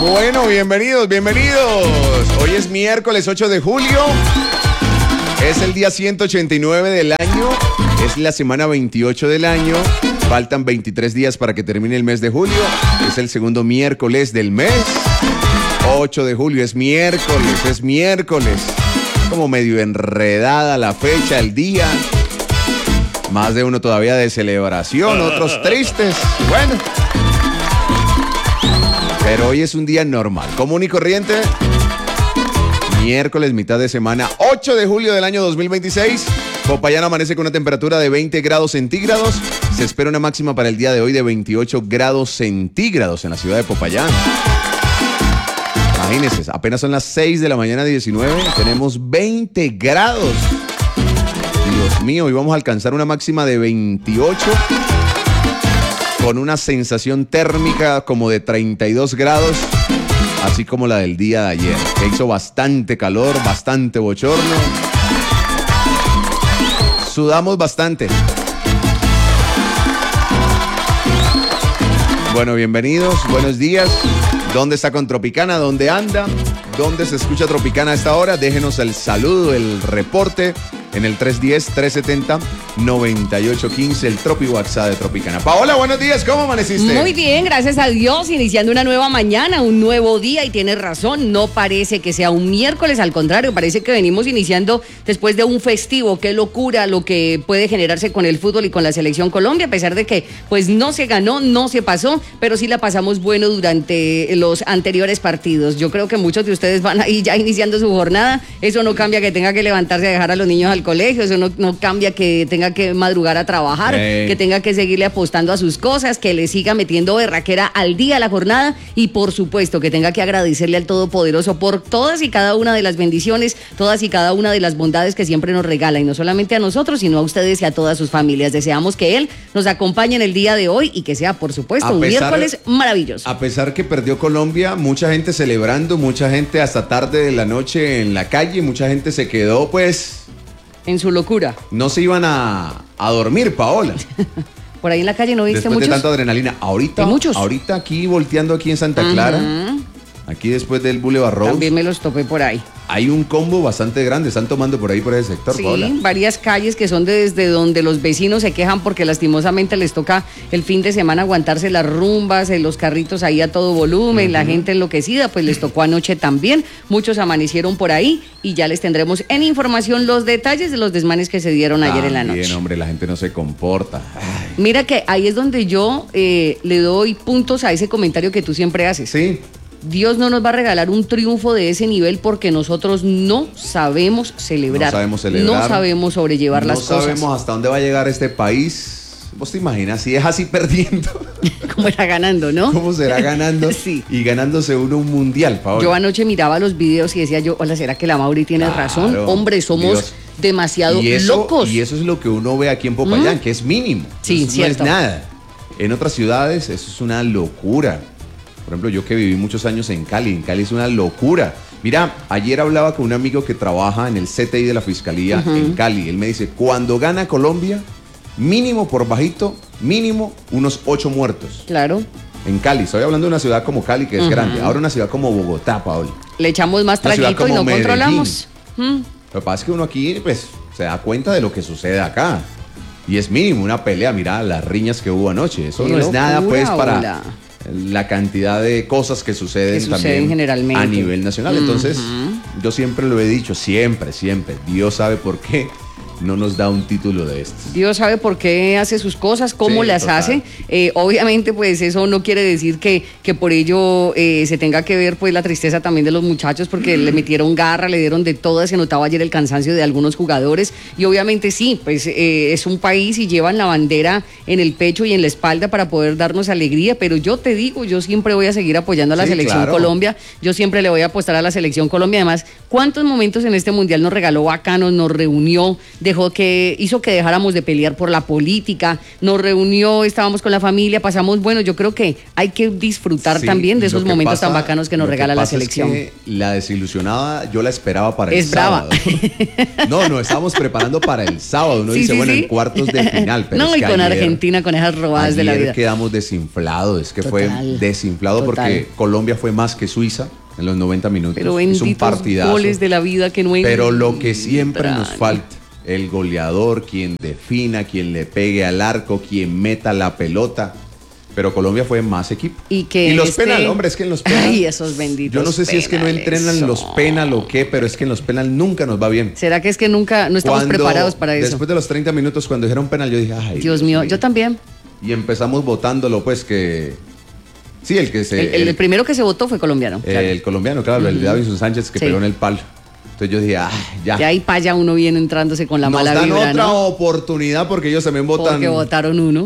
Bueno, bienvenidos. Hoy es miércoles 8 de julio. Es el día 189 del año. Es la semana 28 del año. Faltan 23 días para que termine el mes de julio. Es el segundo miércoles del mes. 8 de julio es miércoles. Como medio enredada la fecha, el día. Más de uno todavía de celebración, otros tristes. Bueno. Pero hoy es un día normal, común y corriente. Miércoles, mitad de semana, 8 de julio del año 2026. Popayán amanece con una temperatura de 20 grados centígrados. Se espera una máxima para el día de hoy de 28 grados centígrados en la ciudad de Popayán. Imagínense, apenas son las 6 de la mañana 19. Tenemos 20 grados. Dios mío, hoy vamos a alcanzar una máxima de 28. Con una sensación térmica como de 32 grados. Así como la del día de ayer, que hizo bastante calor, bastante bochorno. Sudamos bastante. Bueno, bienvenidos, buenos días. ¿Dónde está con Tropicana? ¿Dónde anda? ¿Dónde se escucha Tropicana a esta hora? Déjenos el saludo, el reporte en el 310-370-9815, el Tropi WhatsApp de Tropicana. Paola, buenos días, ¿cómo amaneciste? Muy bien, gracias a Dios, iniciando una nueva mañana, un nuevo día, y tienes razón, no parece que sea un miércoles, al contrario, parece que venimos iniciando después de un festivo. Qué locura lo que puede generarse con el fútbol y con la selección Colombia, a pesar de que pues no se ganó, no se pasó, pero sí la pasamos bueno durante los anteriores partidos. Yo creo que muchos de ustedes van ahí ya iniciando su jornada. Eso no cambia que tenga que levantarse a dejar a los niños al colegio, eso no cambia que tenga que madrugar a trabajar, que tenga que seguirle apostando a sus cosas, que le siga metiendo berraquera al día a la jornada, y por supuesto que tenga que agradecerle al Todopoderoso por todas y cada una de las bendiciones, todas y cada una de las bondades que siempre nos regala, y no solamente a nosotros, sino a ustedes y a todas sus familias. Deseamos que Él nos acompañe en el día de hoy y que sea, por supuesto, un miércoles maravilloso. A pesar que perdió Colombia, mucha gente celebrando, mucha gente hasta tarde de la noche en la calle, mucha gente se quedó pues en su locura. No se iban a dormir, Paola. Por ahí en la calle no viste después muchos. De tanta adrenalina. Ahorita aquí volteando aquí en Santa Clara, aquí después del Boulevard Rose. También me los topé por ahí. Hay un combo bastante grande, están tomando por ahí por ese sector, sí, Paola. Varias calles que son desde donde los vecinos se quejan porque lastimosamente les toca el fin de semana aguantarse las rumbas, los carritos ahí a todo volumen, la gente enloquecida, pues les tocó anoche también. Muchos amanecieron por ahí y ya les tendremos en información los detalles de los desmanes que se dieron ayer en la noche. Bien, hombre, la gente no se comporta. Ay. Mira que ahí es donde yo le doy puntos a ese comentario que tú siempre haces. Sí. Dios no nos va a regalar un triunfo de ese nivel porque nosotros no sabemos celebrar. No sabemos celebrar. No sabemos sobrellevar las cosas. No sabemos hasta dónde va a llegar este país. ¿Vos te imaginas si es así perdiendo? ¿Cómo era ganando, no? ¿Cómo será ganando? Sí. Y ganándose uno un mundial, Paola. Yo anoche miraba los videos y decía yo, hola, ¿será que la Mauri tiene razón? Hombre, somos demasiado locos. Y eso es lo que uno ve aquí en Popayán, que es mínimo. Sí, eso cierto. No es nada. En otras ciudades eso es una locura. Por ejemplo, yo que viví muchos años en Cali es una locura. Mira, ayer hablaba con un amigo que trabaja en el CTI de la Fiscalía en Cali. Él me dice, cuando gana Colombia, mínimo por bajito, mínimo unos 8 muertos. Claro. En Cali, estoy hablando de una ciudad como Cali, que es grande. Ahora una ciudad como Bogotá, Paola. Le echamos más traguito y no Medellín. Controlamos. Lo que pasa es que uno aquí, pues, se da cuenta de lo que sucede acá. Y es mínimo una pelea, mira las riñas que hubo anoche. Eso no es nada, pues, para la cantidad de cosas que suceden también generalmente a nivel nacional. Entonces, yo siempre lo he dicho, siempre. Dios sabe por qué no nos da un título de estos. Dios sabe por qué hace sus cosas, cómo las hace. Obviamente, pues eso no quiere decir que por ello se tenga que ver pues la tristeza también de los muchachos, porque le metieron garra, le dieron de todas, se notaba ayer el cansancio de algunos jugadores, y obviamente sí, pues es un país y llevan la bandera en el pecho y en la espalda para poder darnos alegría, pero yo te digo, yo siempre voy a seguir apoyando a la selección Colombia, yo siempre le voy a apostar a la selección Colombia. Además, ¿cuántos momentos en este mundial nos regaló bacanos, nos reunió, hizo que dejáramos de pelear por la política, nos reunió, estábamos con la familia, pasamos, bueno, yo creo que hay que disfrutar también de esos momentos tan bacanos que nos regala la selección. Es que la desilusionada yo la esperaba para el sábado. No, estábamos preparando para el sábado. Uno dice, bueno, en cuartos de final. Pero no, es y que con ayer, Argentina, con esas robadas de la vida. Quedamos desinflados, es que fue desinflado porque Colombia fue más que Suiza en los 90 minutos. Pero hizo un partidazo. Goles de la vida que no Pero lo que siempre nos falta, el goleador, quien defina, quien le pegue al arco, quien meta la pelota. Pero Colombia fue más equipo. Y los penal, hombre, es que en los penal. Ay, esos benditos. Yo no sé si es que no entrenan los penal o qué, pero es que en los penal nunca nos va bien. ¿Será que es que nunca no estamos preparados para eso? Después de los 30 minutos, cuando dijeron penal, yo dije, ay, Dios mío, yo también. Y empezamos votándolo, pues que. Sí, el que se. El primero que se votó fue colombiano. El colombiano, claro, el de Davinson Sánchez que pegó en el palo. Entonces yo dije, ya. De ahí para allá uno viene entrándose con la mala vibra, Nos dan otra ¿no? oportunidad porque ellos también votan. Porque votaron uno.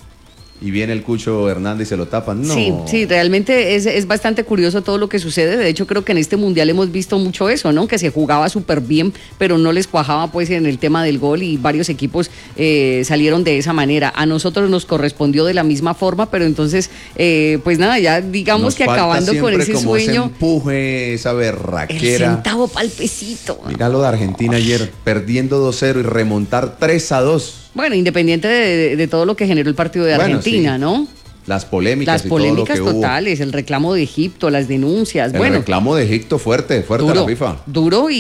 Y viene el Cucho Hernández y se lo tapan. No. Sí, realmente es bastante curioso todo lo que sucede. De hecho, creo que en este mundial hemos visto mucho eso, ¿no? Que se jugaba súper bien, pero no les cuajaba pues en el tema del gol y varios equipos salieron de esa manera. A nosotros nos correspondió de la misma forma, pero entonces, pues nada, ya digamos nos que acabando con ese como sueño. Ese empuje, esa berraquera. El centavo pa'l pesito. Mirá lo de Argentina ayer, perdiendo 2-0 y remontar 3-2. Bueno, independiente de todo lo que generó el partido de Argentina, sí. ¿no? Las polémicas. Las polémicas y todo lo que totales, hubo. El reclamo de Egipto, las denuncias. El reclamo de Egipto fuerte duro, a la FIFA. Duro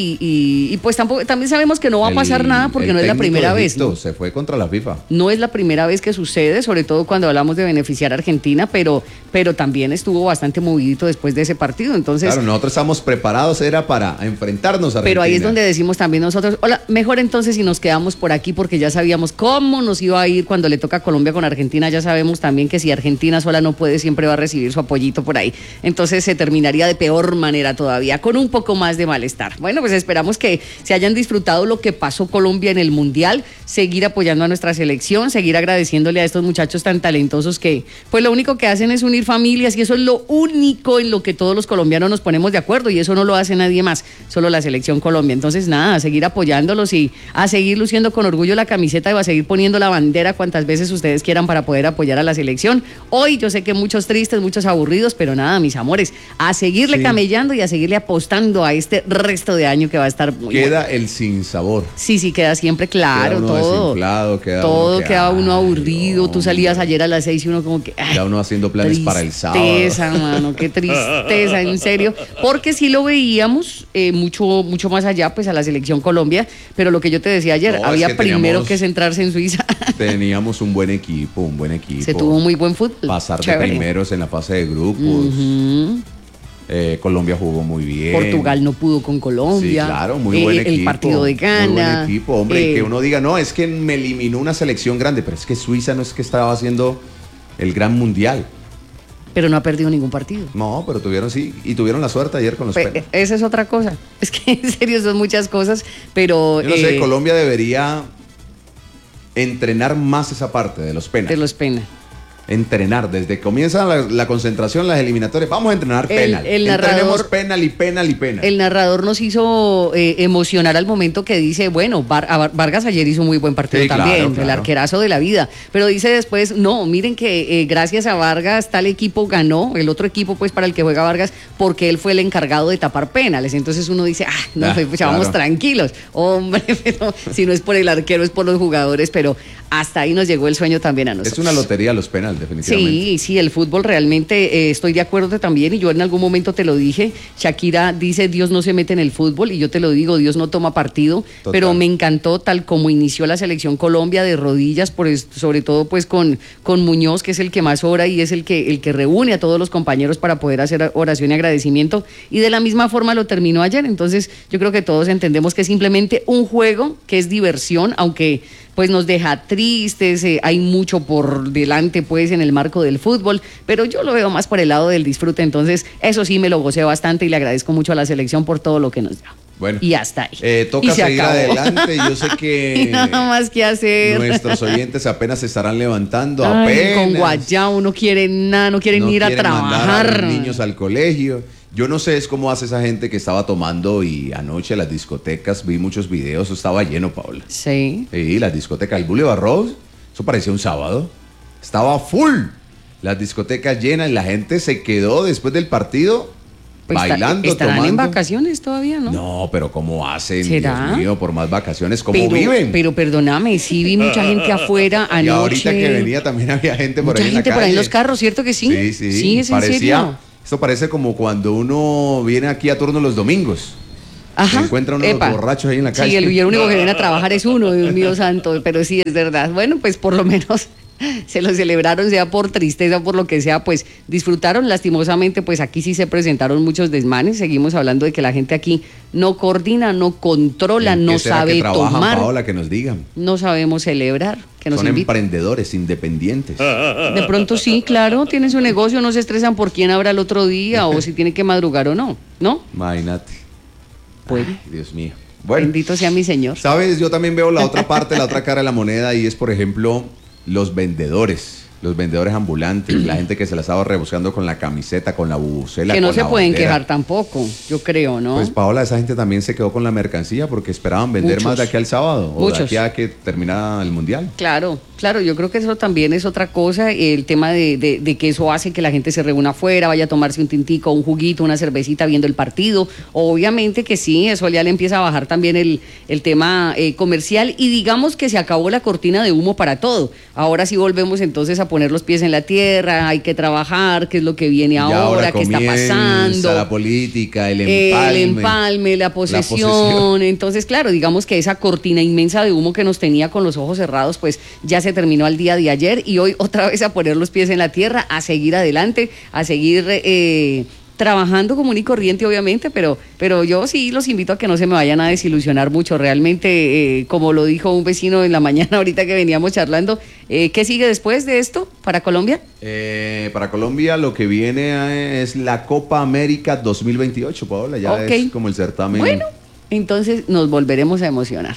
y pues también sabemos que no va a pasar nada porque no es la primera vez. ¿No? Se fue contra la FIFA. No es la primera vez que sucede, sobre todo cuando hablamos de beneficiar a Argentina, pero también estuvo bastante movidito después de ese partido. Entonces, claro, nosotros estamos preparados, era para enfrentarnos a Argentina. Pero ahí es donde decimos también nosotros, hola, mejor entonces si nos quedamos por aquí porque ya sabíamos cómo nos iba a ir cuando le toca a Colombia con Argentina, ya sabemos también que si Argentina sola no puede, siempre va a recibir su apoyito por ahí. Entonces se terminaría de peor manera todavía, con un poco más de malestar. Bueno, pues esperamos que se hayan disfrutado lo que pasó Colombia en el Mundial, seguir apoyando a nuestra selección, seguir agradeciéndole a estos muchachos tan talentosos que pues lo único que hacen es unir familias y eso es lo único en lo que todos los colombianos nos ponemos de acuerdo y eso no lo hace nadie más, solo la selección Colombia. Entonces nada, a seguir apoyándolos y a seguir luciendo con orgullo la camiseta y a seguir poniendo la bandera cuantas veces ustedes quieran para poder apoyar a la selección. Hoy yo sé que muchos tristes, muchos aburridos, pero nada, mis amores, a seguirle camellando y a seguirle apostando a este resto de año que va a estar muy queda bueno. El sinsabor. Sí, queda siempre claro, queda uno todo. Queda uno aburrido. Tú salías ayer a las 6 y uno como que. Ya uno haciendo planes para el sábado. Tristeza, mano, qué tristeza, en serio. Porque sí lo veíamos mucho más allá, pues a la selección Colombia, pero lo que yo te decía ayer, había primero que centrarse en Suiza. Teníamos un buen equipo. Se tuvo muy buen fútbol. Pasar de primeros en la fase de grupos. Colombia jugó muy bien. Portugal no pudo con Colombia. Sí, claro, muy buen equipo. El partido de Ghana. Muy buen equipo, hombre. Que uno diga, no, es que me eliminó una selección grande, pero es que Suiza no es que estaba haciendo el gran mundial. Pero no ha perdido ningún partido. No, pero tuvieron la suerte ayer con los penales. Esa es otra cosa. Es que en serio son muchas cosas, pero... Yo no sé, Colombia debería entrenar más esa parte de los penales. De los penales. Entrenar, desde que comienza la concentración, las eliminatorias, vamos a entrenar penal. Entrenemos penal y penal y penal. El narrador nos hizo emocionar al momento que dice, bueno, Vargas ayer hizo muy buen partido también, claro. El arquerazo de la vida, pero dice después, no, miren que gracias a Vargas tal equipo ganó, el otro equipo pues para el que juega Vargas, porque él fue el encargado de tapar penales, entonces uno dice, pues ya vamos tranquilos, hombre, pero si no es por el arquero, es por los jugadores, pero hasta ahí nos llegó el sueño también a nosotros. Es una lotería los penales, definitivamente. Sí, el fútbol realmente, estoy de acuerdo también, y yo en algún momento te lo dije, Shakira dice, Dios no se mete en el fútbol, y yo te lo digo, Dios no toma partido. Total. Pero me encantó tal como inició la selección Colombia de rodillas, sobre todo pues con Muñoz, que es el que más ora y es el que reúne a todos los compañeros para poder hacer oración y agradecimiento, y de la misma forma lo terminó ayer. Entonces yo creo que todos entendemos que es simplemente un juego, que es diversión, aunque pues nos deja tristes, hay mucho por delante pues en el marco del fútbol, pero yo lo veo más por el lado del disfrute, entonces eso sí me lo gocé bastante y le agradezco mucho a la selección por todo lo que nos da. Bueno, y hasta ahí. Toca Y se seguir acabó. adelante. Yo sé Y que nada más que hacer. nuestros oyentes apenas se estarán levantando. Ay, apenas. con guayao, no quieren nada, no quieren No ir a quieren mandar trabajar. a los niños al colegio. Yo no sé es cómo hace esa gente que estaba tomando y anoche las discotecas, vi muchos videos, eso estaba lleno, Paola. Sí. Sí, las discotecas, el Boulevard Rose, eso parecía un sábado. Estaba full. Las discotecas llenas y la gente se quedó después del partido Pues bailando, estarán tomando. en vacaciones todavía, ¿no? No, pero ¿cómo hacen? ¿Será? Dios mío, por más vacaciones, ¿cómo pero, viven? Pero perdóname, sí vi mucha gente afuera anoche. Y ahorita que venía también había gente por mucha ahí en la gente calle. por ahí en los carros, ¿cierto que sí? Sí, sí. Sí, es en serio. Esto parece como cuando uno viene aquí a turno los domingos. Ajá. Se encuentra unos Epa. borrachos ahí en la calle. Sí, el único que viene a trabajar es uno, Dios mío santo, pero sí es verdad. Bueno, pues por lo menos se lo celebraron, sea por tristeza, por lo que sea, pues disfrutaron. Lastimosamente, pues aquí sí se presentaron muchos desmanes. Seguimos hablando de que la gente aquí no coordina, no controla, ¿En no qué será sabe que trabajan, tomar, Paola, que nos digan. no sabemos celebrar, que nos Son inviten. emprendedores, independientes. De pronto sí, claro, tienen su negocio, no se estresan por quién habrá el otro día o si tienen que madrugar o no, ¿no? Imagínate. Pues, Ay, Dios mío. Bueno, bendito sea mi Señor. sabes, yo también veo la otra parte, la otra cara de la moneda y es, por ejemplo, los vendedores ambulantes, la gente que se la estaba rebuscando con la camiseta, con la bubucela, Que no con se la pueden bandera. quejar tampoco, yo creo, ¿no? Pues Paola, esa gente también se quedó con la mercancía porque esperaban vender Muchos. más de aquí al sábado o de Muchos. aquí a que terminara el mundial. Claro, claro, yo creo que eso también es otra cosa, el tema de que eso hace que la gente se reúna afuera, vaya a tomarse un tintico, un juguito, una cervecita viendo el partido. Obviamente que sí, eso ya le empieza a bajar también el tema comercial y digamos que se acabó la cortina de humo para todo. Ahora sí volvemos entonces a poner los pies en la tierra, hay que trabajar, qué es lo que viene Y ahora, qué está comienza pasando. la política, el El empalme. empalme, la posesión. Entonces, claro, digamos que esa cortina inmensa de humo que nos tenía con los ojos cerrados, pues ya se terminó al día de ayer y hoy otra vez a poner los pies en la tierra, a seguir adelante, a seguir trabajando común y corriente, obviamente, pero yo sí los invito a que no se me vayan a desilusionar mucho. Realmente, como lo dijo un vecino en la mañana ahorita que veníamos charlando, ¿qué sigue después de esto para Colombia? Para Colombia lo que viene es la Copa América 2028, Paola, ya Ok. es como el certamen. Bueno, entonces nos volveremos a emocionar.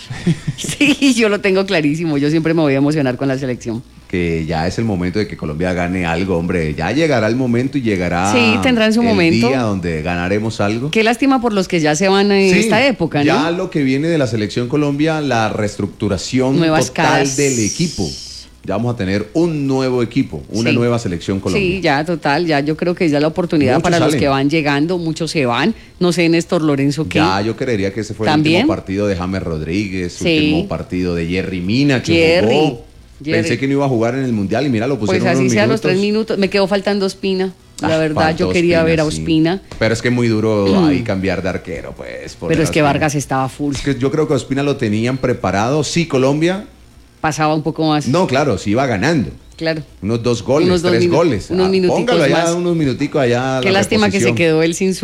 Sí, yo lo tengo clarísimo. Yo siempre me voy a emocionar con la selección. Que ya es el momento de que Colombia gane algo, hombre. Ya llegará el momento y llegará Sí, tendrán su el momento. día donde ganaremos algo. Qué lástima por los que ya se van en Sí, esta época, ¿no? ya lo que viene de la selección Colombia, la reestructuración Nuevas total caras. del equipo. Ya vamos a tener un nuevo equipo, una Sí. nueva selección Colombia. Sí, ya, total, ya yo creo que ya la oportunidad Muchos para los salen. que van llegando, muchos se van. No sé, Néstor Lorenzo, ¿qué? Ya yo creería que ese fue ¿También? el último partido de James Rodríguez, Sí. último partido de Jerry Mina que Jerry, jugó. Jerry. Pensé que no iba a jugar en el Mundial y mira, lo pusieron Pues así unos sea minutos. los 3 minutos. Me quedó faltando Ospina. La verdad, Faltó yo quería ver a sí. Ospina. Pero es que es muy duro ahí cambiar de arquero, pues. poner Pero a es que Ospina. Vargas estaba full. Es que yo creo que a Ospina lo tenían preparado. Sí, Colombia. Pasaba un poco más. No, claro, sí iba ganando. Claro. Unos 2 goles, Unos 2 3 minu- goles. unos minuticos Póngalo allá, más. unos minuticos allá. Qué la lástima que se reposición. quedó él sin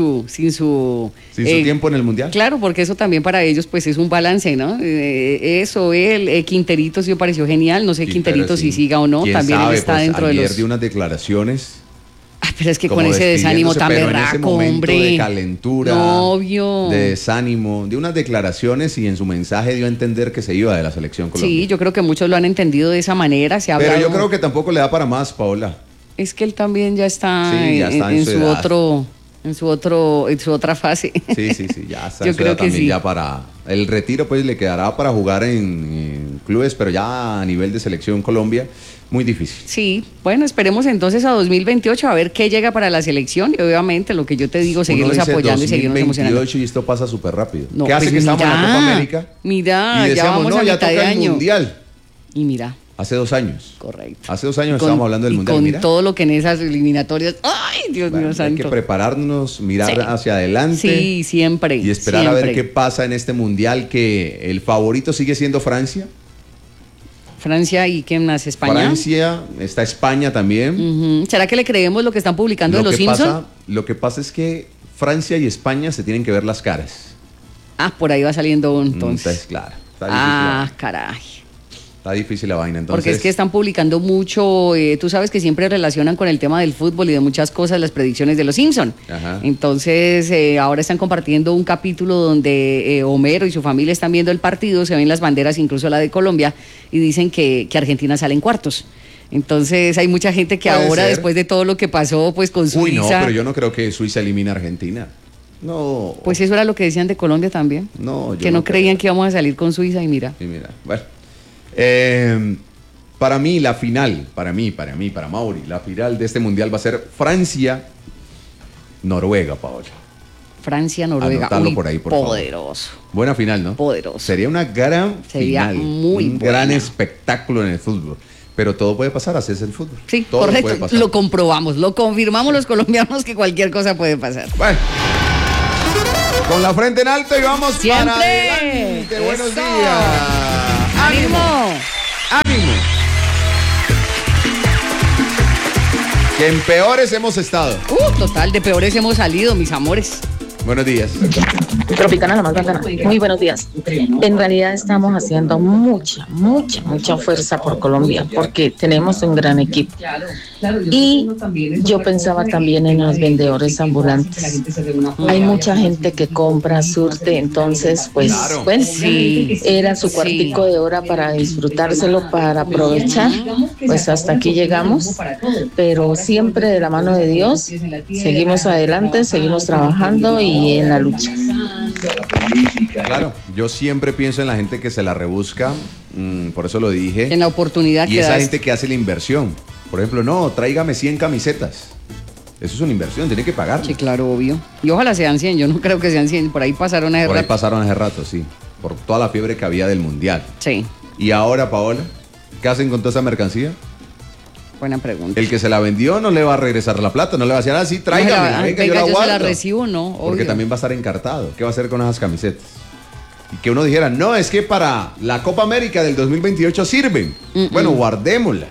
su tiempo en el Mundial. Claro, porque eso también para ellos pues es un balance, ¿no? Eso, él, Quinterito sí me pareció genial, no sé Quinterito si siga o no, ¿Quién también sabe? él está Pues dentro de ayer los... dio unas declaraciones. Ay, pero es que como con ese desánimo tan despidiéndose, pero en ese berraco, momento hombre. de calentura, No, obvio. de desánimo, de unas declaraciones y en su mensaje dio a entender que se iba de la selección colombiana. Sí, yo creo que muchos lo han entendido de esa manera, se ha Pero hablado... yo creo que tampoco le da para más, Paola. Es que él también ya está, Sí, ya está en su edad. en su otra fase. Sí, ya está Yo en su creo edad que también sí. ya para el retiro, pues le quedará para jugar en clubes, pero ya a nivel de selección Colombia, muy difícil. Sí, bueno, esperemos entonces a 2028 a ver qué llega para la selección y obviamente lo que yo te digo, seguirnos Uno dice apoyando y seguirnos emocionando. 2028 y esto pasa súper rápido. No, ¿Qué hace pues que estamos en la mira, Copa América? mira, y ya decíamos, vamos no, a ya mitad toca de el año. Mundial. Y mira, Hace 2 años. correcto. Hace 2 años Con- estábamos hablando del y Mundial. con Mira, todo lo que en esas eliminatorias, ay, Dios bueno, mío hay que santo. prepararnos, mirar Sí. hacia adelante. Sí, siempre. Y esperar a ver siempre. qué pasa en este Mundial, que el favorito sigue siendo Francia. Francia y quién más, España. Francia, está España también. Ujú. ¿Será que le creemos lo que están publicando de los Simpsons? Lo que pasa es que Francia y España se tienen que ver las caras. Ah, por ahí va saliendo entonces. Claro. Está difícil, Caray. Está difícil la vaina, entonces. Porque es que están publicando mucho, tú sabes que siempre relacionan con el tema del fútbol y de muchas cosas las predicciones de los Simpson. Ajá. Entonces, ahora están compartiendo un capítulo donde Homero y su familia están viendo el partido, se ven las banderas, incluso la de Colombia, y dicen que Argentina sale en cuartos. Entonces, hay mucha gente que Puede ahora, ser. después de todo lo que pasó, pues con Suiza... Uy, no, pero yo no creo que Suiza elimine a Argentina. No. Pues eso era lo que decían de Colombia también. No, yo que no creían que íbamos a salir con Suiza y mira. Y mira, bueno. Para mí, la final, para Mauri, la final de este mundial va a ser Francia-Noruega, Paola. Francia-Noruega. Anotalo por ahí, por favor. poderoso. Buena final, ¿no? Poderoso. Sería una gran Sería final. muy un buena. gran espectáculo en el fútbol. Pero todo puede pasar, así es el fútbol. Sí, todo puede correcto. pasar. Lo comprobamos, lo confirmamos los colombianos que cualquier cosa puede pasar. Bueno. Con la frente en alto y vamos Siempre. para adelante. Buenos Eso. días. ¡Ánimo! ¡Ánimo! Que en peores hemos estado. Total, de peores hemos salido, mis amores. Buenos días. Tropicana, la más bacana. Muy buenos días. En realidad estamos haciendo mucha fuerza por Colombia porque tenemos un gran equipo. Y yo pensaba también en los vendedores ambulantes. Hay mucha gente que compra, surte, entonces pues Claro. bueno, Sí. era su cuartico de hora para disfrutárselo, para aprovechar. Pues hasta aquí llegamos, pero siempre de la mano de Dios seguimos adelante, seguimos trabajando y en la lucha. Claro, yo siempre pienso en la gente que se la rebusca, por eso lo dije. En la oportunidad Y que esa das. gente que hace la inversión. Por ejemplo, no, tráigame 100 camisetas. Eso es una inversión, tiene que pagar. Sí, claro, obvio. Y ojalá sean 100, yo no creo que sean 100. Por ahí pasaron a Por ahí pasaron hace rato, sí. Por toda la fiebre que había del mundial. Sí, Y ahora, Paola, ¿qué hacen con toda esa mercancía? buena pregunta. El que se la vendió no le va a regresar la plata, no le va a decir, sí, tráigame, venga, yo la yo se guardo. la recibo, no, Porque obvio. también va a estar encartado. ¿Qué va a hacer con esas camisetas? Y que uno dijera, no, es que para la Copa América del 2028 sirven. Bueno, guardémosla.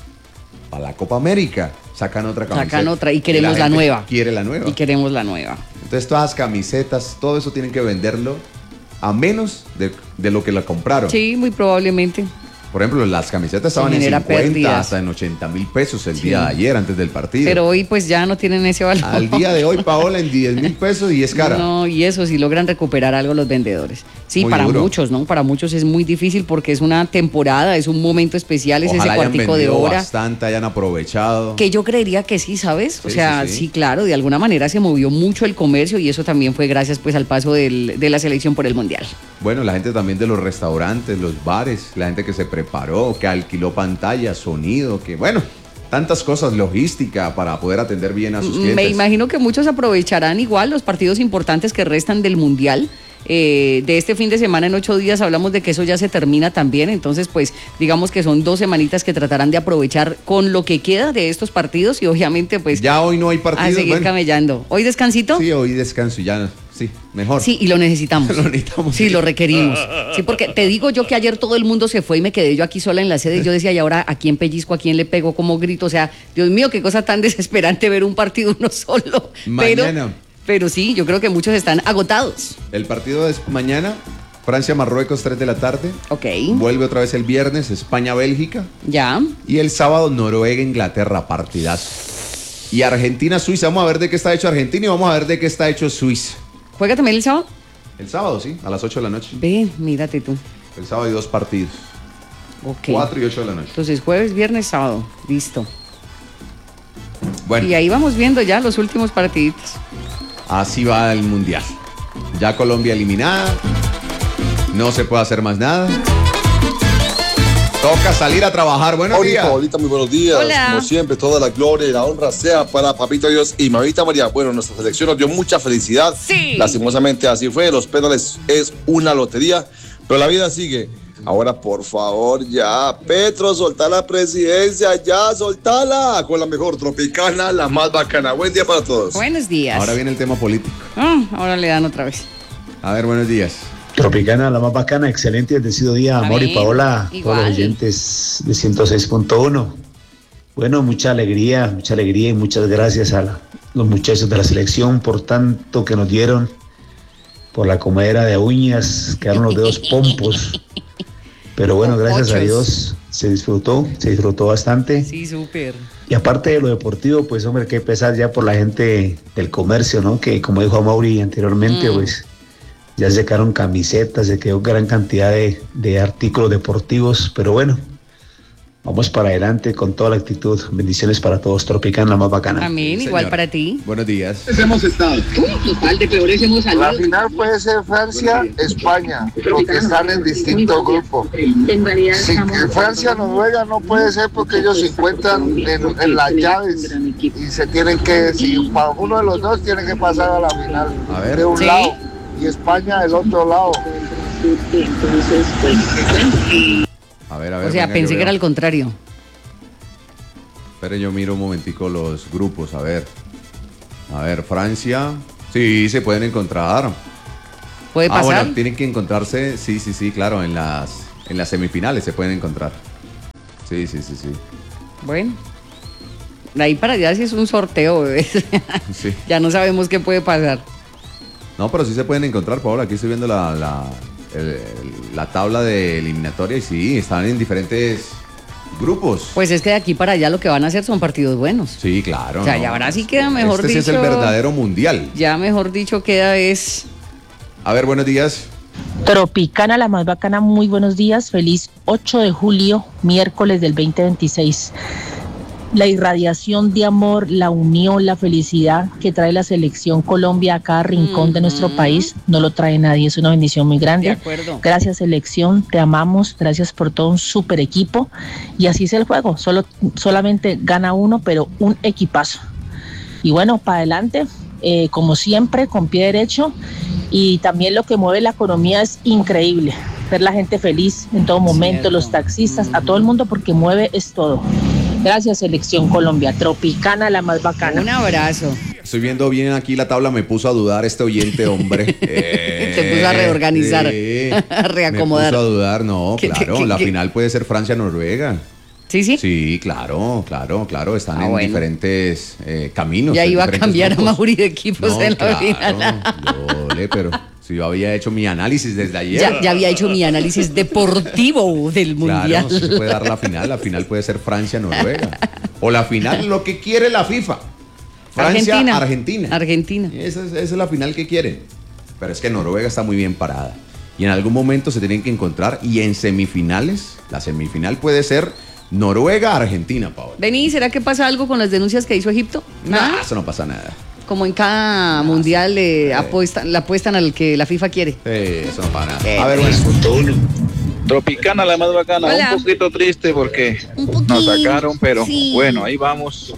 Para la Copa América sacan otra camiseta. Sacan otra y queremos la gente nueva. Quiere la nueva. Y queremos la nueva. Entonces todas las camisetas, todo eso tienen que venderlo a menos de lo que la compraron. Sí, muy probablemente. Por ejemplo, las camisetas estaban en genera 50 pérdidas. hasta en 80,000 pesos el día de ayer, antes del partido. Pero hoy pues ya no tienen ese valor. Al día de hoy, Paola, en 10,000 pesos y es cara. No, y eso si logran recuperar algo los vendedores. Sí, Muy para duro. muchos, ¿no? Para muchos es muy difícil porque es una temporada, es un momento especial, es Ojalá ese hayan cuartico de vendido hora. bastante, hayan aprovechado. Que yo creería que sí, ¿sabes? O Sí, sea, sí, sí. sí, claro, de alguna manera se movió mucho el comercio y eso también fue gracias pues al paso de la selección por el Mundial. Bueno, la gente también de los restaurantes, los bares, la gente que se preparó, que alquiló pantalla, sonido, que bueno, tantas cosas, logística para poder atender bien a sus clientes. Me imagino que muchos aprovecharán igual los partidos importantes que restan del Mundial. De este fin de semana en 8 días hablamos de que eso ya se termina también, entonces pues digamos que son 2 semanitas que tratarán de aprovechar con lo que queda de estos partidos y obviamente pues Ya hoy no hay a partidos. seguir Bueno, camellando. ¿Hoy descansito? sí, hoy descanso y ya, sí, mejor. Sí, y lo necesitamos. Lo necesitamos. Sí, lo requerimos. Sí, porque te digo yo que ayer todo el mundo se fue y me quedé yo aquí sola en la sede y yo decía, y ahora, ¿a quién pellizco? ¿A quién le pego? ¿Cómo grito? O sea, Dios mío, qué cosa tan desesperante ver un partido uno solo. Mañana. Pero sí, yo creo que muchos están agotados. El partido es mañana, Francia-Marruecos, 3 de la tarde. Ok, Vuelve otra vez el viernes, España-Bélgica. ya. Y el sábado, Noruega-Inglaterra, partidazo. Y Argentina-Suiza. Vamos a ver de qué está hecho Argentina y vamos a ver de qué está hecho Suiza. ¿Juega también el sábado? El sábado, sí, a las 8 de la noche. Ve, mírate tú. El sábado hay 2 partidos, Ok. 4 y 8 de la noche. Entonces, jueves, viernes, sábado. Listo. Bueno, Y ahí vamos viendo ya los últimos partiditos. así va el Mundial. Ya Colombia eliminada. No se puede hacer más nada. Toca salir a trabajar. Buenos Hola, días. Paolita, muy buenos días. Hola. Como siempre, toda la gloria y la honra sea para Papito Dios y Mamita María. Bueno, nuestra selección nos dio mucha felicidad. Sí. Lastimosamente así fue. Los penales es una lotería, pero la vida sigue. Ahora, por favor, ya, Petro, soltá la presidencia, ya, soltala. Con la mejor Tropicana, la más bacana. Buen día para todos. Buenos días. Ahora viene el tema político. Ahora le dan otra vez. A ver, buenos días. Tropicana, la más bacana, excelente y bendecido día, amor y Amén. Paola, Igual. todos los oyentes de 106.1. Bueno, mucha alegría y muchas gracias a los muchachos de la selección por tanto que nos dieron, por la comedera de uñas, quedaron los dedos pompos. Pero bueno, gracias a Ochos. Dios se disfrutó bastante. Sí, súper. Y aparte de lo deportivo, pues hombre, qué pesar ya por la gente del comercio, ¿no? Que como dijo Mauri anteriormente, pues ya se sacaron camisetas, se quedó gran cantidad de artículos deportivos, pero bueno, vamos para adelante con toda la actitud. Bendiciones para todos. Tropicana, la más bacana. Amén, Sí, igual señor. para ti. Buenos días. La final puede ser Francia-España, porque están en distintos grupos. Si Francia-Noruega no puede ser porque ellos se encuentran en las llaves y se tienen que, si para uno de los dos tiene que pasar a la final A ver. de un Sí. lado y España del otro lado. A ver, a ver. O sea, venga, pensé yo que era veo. al contrario. Espere, yo miro un momentico los grupos, a ver. A ver, Francia. Sí, se pueden encontrar. ¿Puede pasar? Bueno, tienen que encontrarse, sí, claro, en las semifinales se pueden encontrar. Sí. Bueno. De ahí para allá sí es un sorteo, bebé. Sí. Ya no sabemos qué puede pasar. No, pero sí se pueden encontrar, Paola. Aquí estoy viendo la tabla de eliminatoria y sí, están en diferentes grupos. Pues es que de aquí para allá lo que van a hacer son partidos buenos. Sí, claro. O sea, no, ya ahora sí pues, queda mejor este sí es el dicho- verdadero mundial. Ya mejor dicho queda es... A ver, buenos días. Tropicana, la más bacana, muy buenos días. Feliz 8 de julio, miércoles del 2026. La irradiación de amor, la unión, la felicidad que trae la selección Colombia a cada rincón de nuestro país, no lo trae nadie. Es una bendición muy De grande. acuerdo. Gracias, selección, te amamos. Gracias por todo un super equipo. Y así es el juego. Solamente gana uno, pero un equipazo. Y bueno, para adelante, como siempre, con pie derecho. Y también lo que mueve la economía es increíble. Ver la gente feliz en todo momento, Cierto. los taxistas, a todo el mundo, porque mueve es todo. Gracias, Selección Colombia. Tropicana, la más bacana. Un abrazo. Estoy viendo bien aquí la tabla, me puso a dudar este oyente, hombre. Te puso a reorganizar, a reacomodar. Me puso a dudar, no, ¿Qué- claro, qué- la qué? final puede ser Francia-Noruega. ¿Sí? Sí, claro, están en bueno. diferentes caminos. Ya en iba a diferentes cambiar a grupos. Mauri de equipos No, en la claro, final. Lole, pero si yo había hecho mi análisis desde ayer. Ya había hecho mi análisis deportivo del mundial. Claro, se puede dar la final puede ser Francia-Noruega. O la final, lo que quiere la FIFA. Francia-Argentina. Argentina. Esa es la final que quieren. Pero es que Noruega está muy bien parada. Y en algún momento se tienen que encontrar. Y en semifinales, la semifinal puede ser Noruega-Argentina, Paola. Vení, ¿será que pasa algo con las denuncias que hizo Egipto? ¿Nada? Nah, eso no pasa nada. Como en cada mundial le apuestan al que la FIFA quiere. Eso no pasa nada. A ver, bueno. Tropicana, la más bacana, Hola. un poquito triste porque Un poquito, nos sacaron, pero sí. bueno, ahí vamos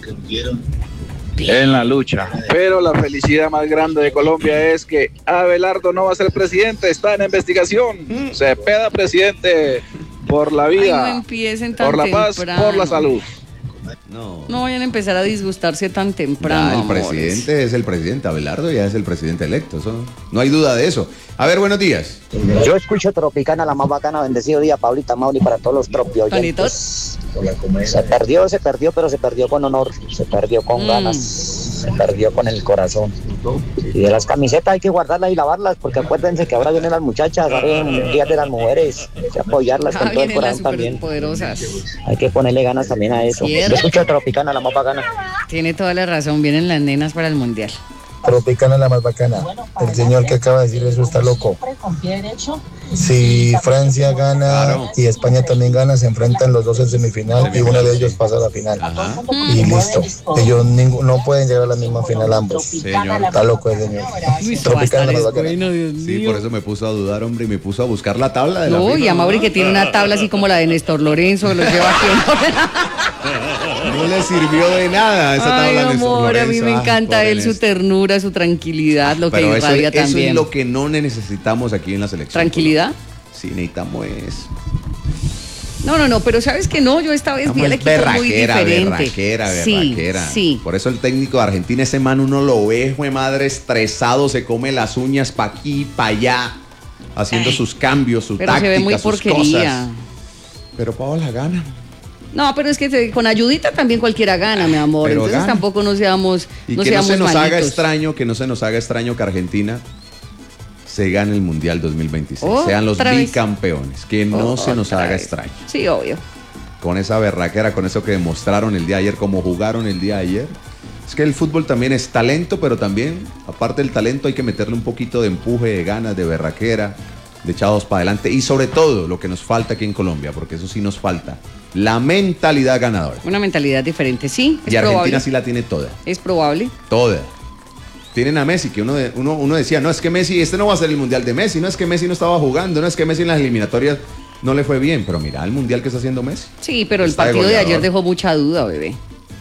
en la lucha. Pero la felicidad más grande de Colombia es que Abelardo no va a ser presidente, está en investigación. Cepeda presidente por la Ay, no vida, empiecen tan por la paz, temprano. por la salud. No vayan a empezar a disgustarse tan temprano. Ya, el amores. presidente es el presidente, Abelardo ya es el presidente electo, eso no hay duda de eso. A ver, buenos días. Yo escucho Tropicana, la más bacana. Bendecido día, Paulita, Mauri, para todos los tropioyentes. Se perdió, pero se perdió con honor. Se perdió con ganas. Se perdió con el corazón. Y de las camisetas hay que guardarlas y lavarlas, porque acuérdense que ahora vienen las muchachas, ahora vienen el Día de las Mujeres. Hay que apoyarlas con todo el Vienen las corazón también. superpoderosas. Hay que ponerle ganas también a eso. Cierto. Yo escucho Tropicana, la más bacana. Tiene toda la razón, vienen las nenas para el mundial. Tropicana, la más bacana. El señor que acaba de decir eso está loco. Con pie derecho. Si Francia gana Claro. y España también gana, se enfrentan los dos en semifinal y uno de ellos pasa a la final. Ajá. Y listo. Ellos no pueden llegar a la misma final ambos. Señor. Está loco el señor. Esto va a estar Tropicana, la más es bacana. bueno, Dios Sí, mío. por eso me puso a dudar, hombre, y me puso a buscar la tabla de la No, FIFA. y a Mauri que tiene una tabla así como la de Néstor Lorenzo, que lo lleva aquí. No le sirvió de nada esa Ay, tabla de Néstor amor, a mí Lorenzo. me Ah, encanta pobre él, su Néstor. ternura, su tranquilidad, lo que Pero eso irradia es también. lo que no necesitamos aquí en la selección. ¿Tranquilidad? Sí, necesitamos es... No, pero ¿sabes que no? Yo esta vez vi al equipo muy diferente. Berraquera. Sí. Por eso el técnico de Argentina, ese man, uno lo ve, fue madre, estresado, se come las uñas pa' aquí, pa' allá, haciendo sus cambios, sus Pero tácticas, se ve muy sus porquería. cosas. Pero Paola gana. No, pero es que con ayudita también cualquiera gana, mi amor. Pero Entonces gana. tampoco no seamos Y que no se nos haga malitos. extraño, que Argentina se gane el Mundial 2026. Sean los bicampeones. Que no se nos haga extraño. Sí, obvio. Con esa berraquera, con eso que demostraron el día de ayer, como jugaron el día de ayer. Es que el fútbol también es talento, pero también, aparte del talento, hay que meterle un poquito de empuje, de ganas, de berraquera, de echados para adelante. Y sobre todo, lo que nos falta aquí en Colombia, porque eso sí nos falta, la mentalidad ganadora. Una mentalidad diferente, sí. Y Argentina sí la tiene toda. Es probable. Toda. Tienen a Messi, que uno decía, no, es que Messi, este no va a ser el Mundial de Messi, no es que Messi no estaba jugando, no es que Messi en las eliminatorias no le fue bien, pero mira el Mundial que está haciendo Messi. Sí, pero el partido de ayer dejó mucha duda, bebé.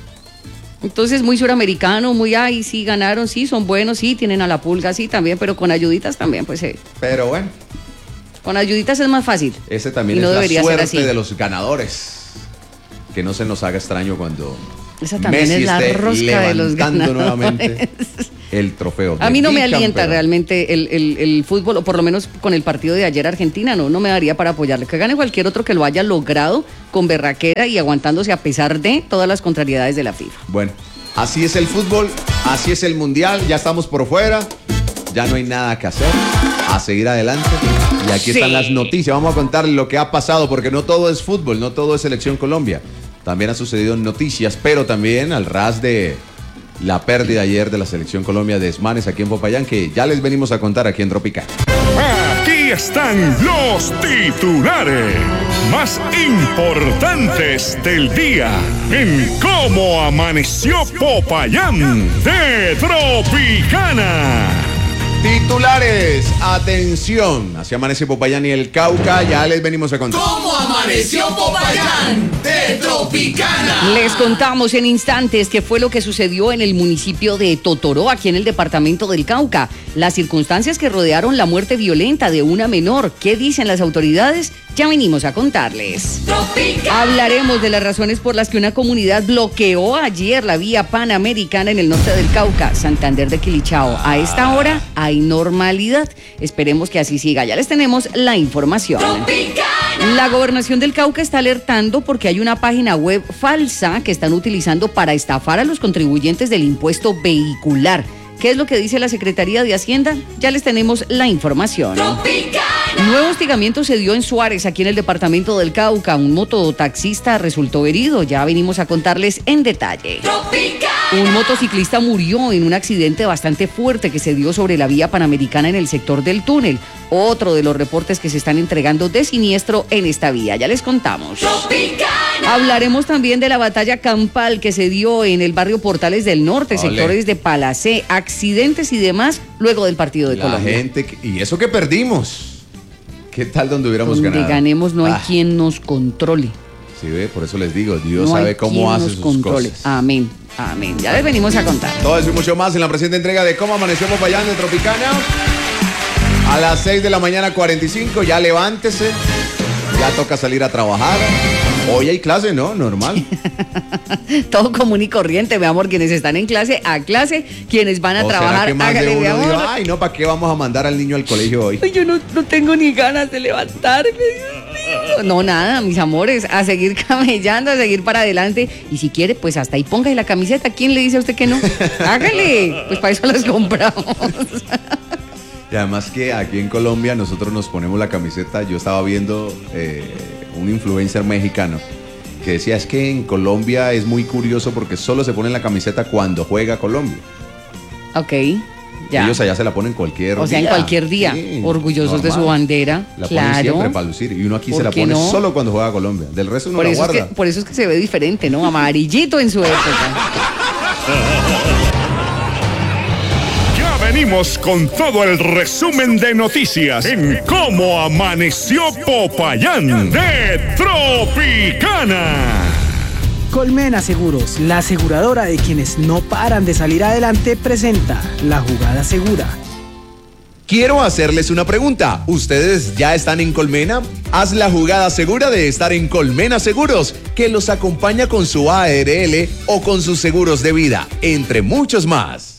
Entonces, muy suramericano, muy, ay, sí, ganaron, sí, son buenos, sí, tienen a la Pulga, sí, también, pero con ayuditas también, pues. Pero bueno. Con ayuditas es más fácil. Ese también no es la suerte de los ganadores. Que no se nos haga extraño cuando esa también Messi es la esté rosca de los ganadores. nuevamente el trofeo. A mí no me alienta realmente el fútbol, o por lo menos con el partido de ayer Argentina, no me daría para apoyarle. Que gane cualquier otro que lo haya logrado con berraquera y aguantándose a pesar de todas las contrariedades de la FIFA. Bueno, así es el fútbol, así es el Mundial, ya estamos por fuera, ya no hay nada que hacer, a seguir adelante. Y aquí están las noticias, vamos a contarles lo que ha pasado, porque no todo es fútbol, no todo es Selección Colombia. También ha sucedido en noticias, pero también al ras de la pérdida ayer de la Selección Colombia de Esmanes aquí en Popayán, que ya les venimos a contar aquí en Tropical. Aquí están los titulares más importantes del día en Cómo Amaneció Popayán de Tropicana. Titulares, atención, así amanece Popayán y el Cauca, ya les venimos a contar. ¿Cómo amaneció Popayán de Tropicana? Les contamos en instantes qué fue lo que sucedió en el municipio de Totoró, aquí en el departamento del Cauca. Las circunstancias que rodearon la muerte violenta de una menor. ¿Qué dicen las autoridades? Ya venimos a contarles. Tropicana. Hablaremos de las razones por las que una comunidad bloqueó ayer la vía panamericana en el norte del Cauca, Santander de Quilichao. A esta hora hay normalidad. Esperemos que así siga. Ya les tenemos la información. Tropicana. La gobernación del Cauca está alertando porque hay una página web falsa que están utilizando para estafar a los contribuyentes del impuesto vehicular. ¿Qué es lo que dice la Secretaría de Hacienda? Ya les tenemos la información. Tropicana. Nuevo hostigamiento se dio en Suárez, aquí en el departamento del Cauca. Un mototaxista resultó herido. Ya venimos a contarles en detalle. Tropicana. Un motociclista murió en un accidente bastante fuerte que se dio sobre la vía panamericana en el sector del túnel. Otro de los reportes que se están entregando de siniestro en esta vía. Ya les contamos. Tropicana. Hablaremos también de la batalla campal que se dio en el barrio Portales del Norte, sectores de Palacé, accidentes y demás luego del partido de Colombia. Gente, y eso que perdimos. ¿Qué tal donde hubiéramos ganado? Donde ganemos no hay quien nos controle. Sí, ve, por eso les digo, Dios sabe cómo hace sus cosas. Amén, amén. Ya les venimos a contar. Todo eso y mucho más en la presente entrega de Cómo Amaneció Popayán de Tropicana. A las 6 de la mañana 45, ya levántese. Ya toca salir a trabajar. Hoy hay clase, ¿no? Normal. Todo común y corriente, mi amor. Quienes están en clase, a clase. Quienes van a trabajar, hágale, mi amor. Dijo, ay, no, ¿para qué vamos a mandar al niño al colegio hoy? Ay, yo no tengo ni ganas de levantarme. No, nada, mis amores. A seguir camellando, a seguir para adelante. Y si quiere, pues hasta ahí póngale la camiseta. ¿Quién le dice a usted que no? Hágale. Pues para eso las compramos. Y además que aquí en Colombia nosotros nos ponemos la camiseta. Yo estaba viendo un influencer mexicano que decía, es que en Colombia es muy curioso porque solo se pone la camiseta cuando juega Colombia. Ok, ya. Ellos allá se la ponen cualquier día. O sea, en cualquier día, sí, orgullosos normal. De su bandera. La ponen siempre para lucir. Y uno aquí se la pone solo cuando juega Colombia. Del resto uno la guarda. Por eso es que se ve diferente, ¿no? Amarillito en su época. Venimos con todo el resumen de noticias en Cómo Amaneció Popayán de Tropicana. Colmena Seguros, la aseguradora de quienes no paran de salir adelante, presenta La Jugada Segura. Quiero hacerles una pregunta. ¿Ustedes ya están en Colmena? Haz la jugada segura de estar en Colmena Seguros, que los acompaña con su ARL o con sus seguros de vida, entre muchos más.